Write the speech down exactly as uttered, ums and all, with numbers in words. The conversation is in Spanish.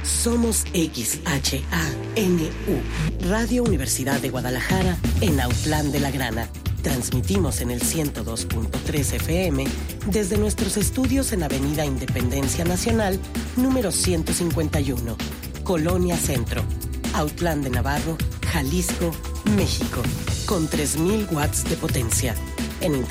Somos X H A N U, Radio Universidad de Guadalajara, en Autlán de la Grana. Transmitimos en el ciento dos punto tres F M desde nuestros estudios en Avenida Independencia Nacional, número ciento cincuenta y uno, Colonia Centro, Autlán de Navarro, Jalisco, México, con tres mil watts de potencia. En